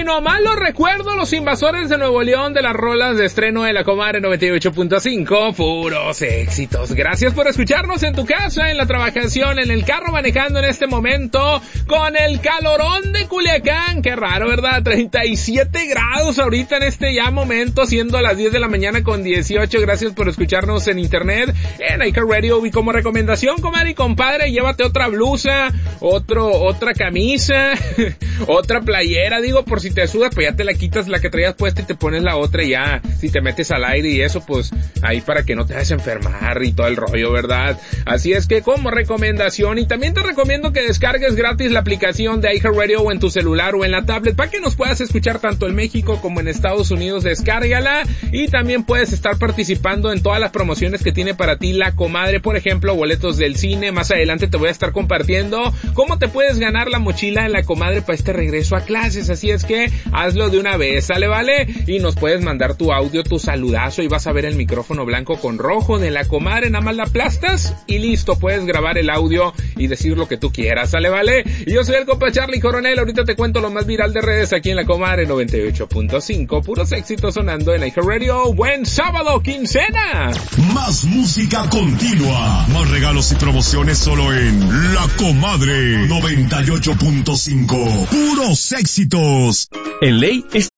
nomás lo recuerdo, los Invasores de Nuevo León, de las rolas de estreno de la Comadre 98.5, puros éxitos. Gracias por escucharnos en tu casa, en la trabajación, en el carro, manejando en este momento, con el calorón de Culiacán. Qué raro, ¿verdad? 37 grados ahorita en este ya momento, siendo las 10 de la mañana con 18. Gracias por escucharnos en internet, en iHeartRadio. Y como recomendación, comadre y compadre, llévate otra blusa, otra camisa, otra playera, digo, por si te sudas, pues ya te la quitas la que traías puesta y te pones la otra, y ya, si te metes al aire y eso, pues ahí para que no te vayas a enfermar y todo el rollo, ¿verdad? Así es que como recomendación, y también te recomiendo que descargues gratis la aplicación de iHeartRadio o en tu celular o en la tablet para que nos puedas escuchar tanto en México como en Estados Unidos. Descárgala y también puedes estar participando en todas las promociones que tiene para ti la Comadre, por ejemplo, boletos del cine. Más adelante te voy a estar compartiendo cómo te puedes ganar la mochila de la Comadre para este regreso a clases, así es que hazlo de una vez, ¿sale, vale? Y nos puedes mandar tu audio, tu saludazo, y vas a ver el micrófono blanco con rojo de la Comadre, nada más la aplastas y listo, puedes grabar el audio y decir lo que tú quieras, ¿sale, vale? Y yo soy el compa Charlie Coronel, ahorita te cuento lo más viral de redes aquí en la Comadre 98.5, puros éxitos sonando en iHeartRadio. ¡Buen sábado, quincena! Más música continua, más regalos y promociones solo en La Comadre 98.5, puros éxitos. En Ley